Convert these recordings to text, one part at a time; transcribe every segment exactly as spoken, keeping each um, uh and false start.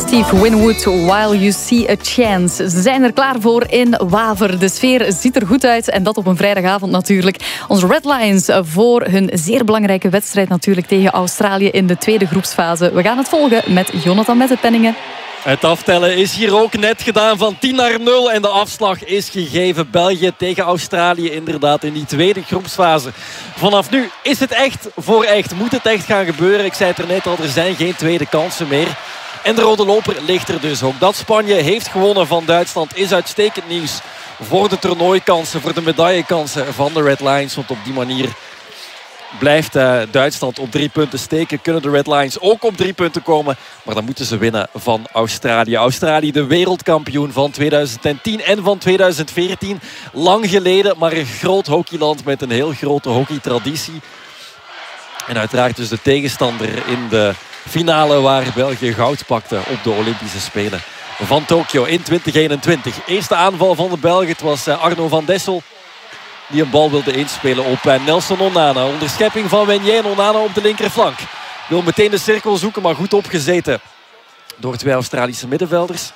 Steve Winwood, While You See a Chance. Ze zijn er klaar voor in Waver. De sfeer ziet er goed uit en dat op een vrijdagavond natuurlijk. Onze Red Lions voor hun zeer belangrijke wedstrijd natuurlijk tegen Australië in de tweede groepsfase. We gaan het volgen met Jonathan Mettepenningen. Het aftellen is hier ook net gedaan van tien naar nul. En de afslag is gegeven. België tegen Australië inderdaad in die tweede groepsfase. Vanaf nu is het echt voor echt. Moet het echt gaan gebeuren. Ik zei het er net al, er zijn geen tweede kansen meer. En de rode loper ligt er dus ook. Dat Spanje heeft gewonnen van Duitsland is uitstekend nieuws. Voor de toernooikansen, voor de medaillekansen van de Red Lions. Want op die manier blijft uh, Duitsland op drie punten steken. Kunnen de Red Lions ook op drie punten komen. Maar dan moeten ze winnen van Australië. Australië de wereldkampioen van tweeduizend tien en van tweeduizend veertien. Lang geleden, maar een groot hockeyland met een heel grote hockeytraditie. En uiteraard dus de tegenstander in de finale waar België goud pakte op de Olympische Spelen van Tokio in twintig eenentwintig. Eerste aanval van de Belgen. Het was uh, Arno van Dessel die een bal wilde inspelen op Nelson Onana. Onderschepping van Wenier en Onana op de linkerflank. Wil meteen de cirkel zoeken, maar goed opgezeten door twee Australische middenvelders.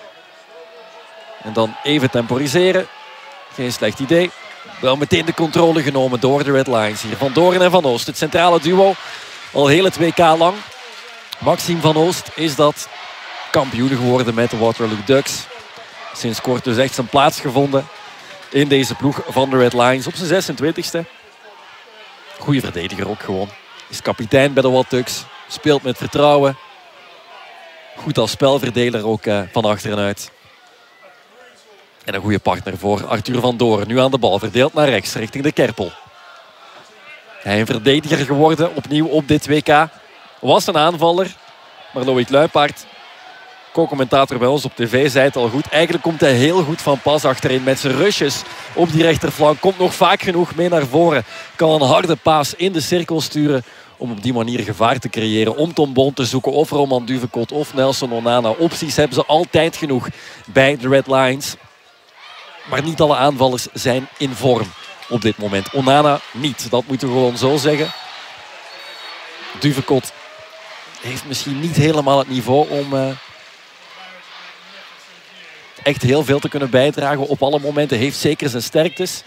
En dan even temporiseren. Geen slecht idee. Wel meteen de controle genomen door de Red Lions hier. Van Doorn en Van Oost. Het centrale duo al heel het W K lang. Maxime Van Oost is dat kampioen geworden met de Waterloo Ducks. Sinds kort dus echt zijn plaats gevonden in deze ploeg van de Red Lions op zijn zesentwintigste. Goeie verdediger ook gewoon. Is kapitein bij de Wat Ducks. Speelt met vertrouwen. Goed als spelverdeler ook uh, van achteruit. En een goede partner voor Arthur van Doorn. Nu aan de bal, verdeeld naar rechts, richting de Kerpel. Hij een verdediger geworden, opnieuw op dit W K. Was een aanvaller, maar Loïc Luipaard, co-commentator bij ons op tv, zei het al goed. Eigenlijk komt hij heel goed van pas achterin met zijn rushes op die rechterflank. Komt nog vaak genoeg mee naar voren. Kan een harde paas in de cirkel sturen om op die manier gevaar te creëren. Om Tom Boon te zoeken of Roman Duvekot of Nelson Onana. Opties hebben ze altijd genoeg bij de Red Lions. Maar niet alle aanvallers zijn in vorm op dit moment. Onana niet, dat moeten we gewoon zo zeggen. Duvekot heeft misschien niet helemaal het niveau om uh, echt heel veel te kunnen bijdragen op alle momenten. Heeft zeker zijn sterktes.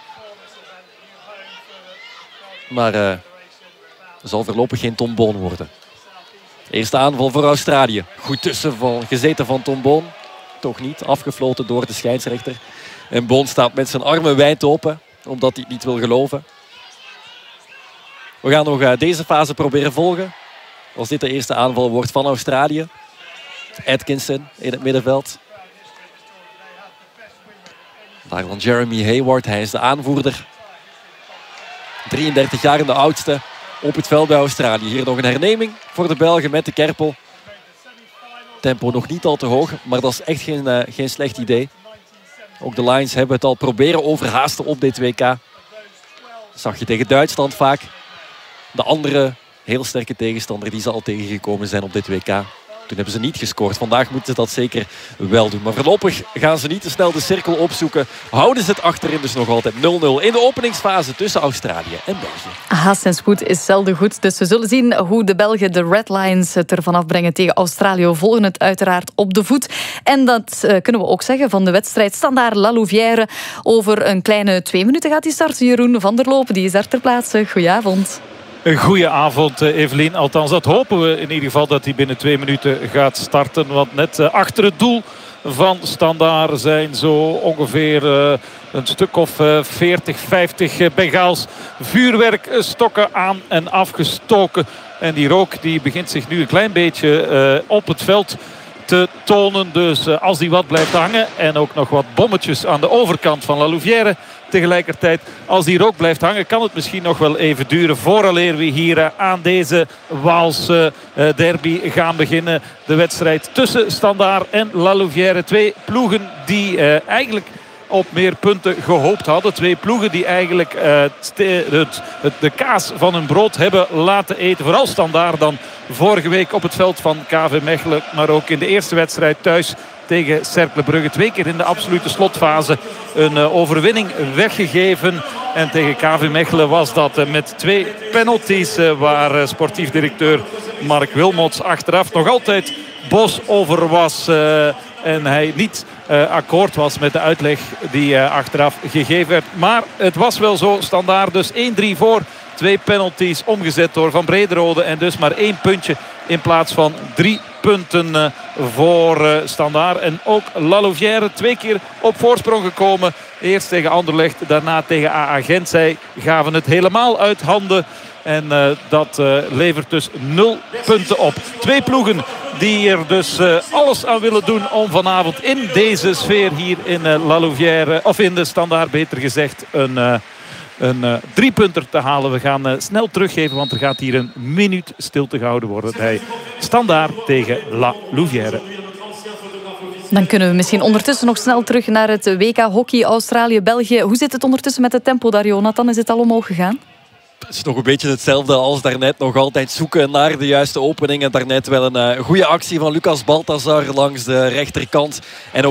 Maar uh, zal voorlopig geen Tom Boon worden. Eerste aanval voor Australië. Goed tussen van, gezeten van Tom Boon. Toch niet, afgefloten door de scheidsrechter. En Boon staat met zijn armen wijd open, omdat hij het niet wil geloven. We gaan nog uh, deze fase proberen volgen. Als dit de eerste aanval wordt van Australië. Atkinson in het middenveld. Daar dan Jeremy Hayward, hij is de aanvoerder. drieëndertig jaar en de oudste op het veld bij Australië. Hier nog een herneming voor de Belgen met de Kerpel. Tempo nog niet al te hoog, maar dat is echt geen, uh, geen slecht idee. Ook de Lions hebben het al proberen overhaasten op dit W K. Dat zag je tegen Duitsland vaak. De andere heel sterke tegenstander die ze al tegengekomen zijn op dit W K. Toen hebben ze niet gescoord. Vandaag moeten ze dat zeker wel doen. Maar voorlopig gaan ze niet te snel de cirkel opzoeken. Houden ze het achterin dus nog altijd nul nul in de openingsfase tussen Australië en België. Haast en spoed is zelden goed. Dus we zullen zien hoe de Belgen de Red Lions het ervan afbrengen tegen Australië. We volgen het uiteraard op de voet. En dat uh, kunnen we ook zeggen van de wedstrijd Standaard La Louvière. Over een kleine twee minuten gaat die starten. Jeroen van der Loop, die is daar ter plaatse. Goedenavond. Een goede avond, Evelien. Althans, dat hopen we in ieder geval dat hij binnen twee minuten gaat starten. Want net achter het doel van Standaard zijn zo ongeveer uh, een stuk of uh, veertig, vijftig Bengaals vuurwerkstokken aan en afgestoken. En die rook die begint zich nu een klein beetje uh, op het veld te tonen. Dus uh, als die wat blijft hangen en ook nog wat bommetjes aan de overkant van La Louvière tegelijkertijd, als die rook blijft hangen, kan het misschien nog wel even duren vooraleer we hier uh, aan deze Waalse uh, derby gaan beginnen. De wedstrijd tussen Standaard en La Louvière. Twee ploegen die uh, eigenlijk op meer punten gehoopt hadden. Twee ploegen die eigenlijk uh, het, het, de kaas van hun brood hebben laten eten. Vooral Standaard dan vorige week op het veld van K V Mechelen. Maar ook in de eerste wedstrijd thuis tegen Cercle Brugge. Twee keer in de absolute slotfase een uh, overwinning weggegeven. En tegen K V Mechelen was dat uh, met twee penalties. Uh, waar uh, sportief directeur Mark Wilmots achteraf nog altijd boos over was. Uh, en hij niet uh, akkoord was met de uitleg die uh, achteraf gegeven werd. Maar het was wel zo. Standaard dus één drie voor. Twee penalties omgezet door Van Brederode. En dus maar één puntje in plaats van drie punten uh, voor uh, Standaard. En ook La Louvière twee keer op voorsprong gekomen. Eerst tegen Anderlecht, daarna tegen A A Gent. Zij gaven het helemaal uit handen. En uh, dat uh, levert dus nul punten op. Twee ploegen die er dus uh, alles aan willen doen om vanavond in deze sfeer hier in uh, La Louvière, of in de Standaard beter gezegd, een... Uh, Een uh, driepunter te halen. We gaan uh, snel teruggeven, want er gaat hier een minuut stilte gehouden worden bij Standaard tegen La Louvière. Dan kunnen we misschien ondertussen nog snel terug naar het W K hockey Australië-België. Hoe zit het ondertussen met het tempo daar, Jonathan? Is het al omhoog gegaan? Het is nog een beetje hetzelfde als daarnet. Nog altijd zoeken naar de juiste opening. En daarnet wel een uh, goede actie van Lucas Balthazar langs de rechterkant. En ook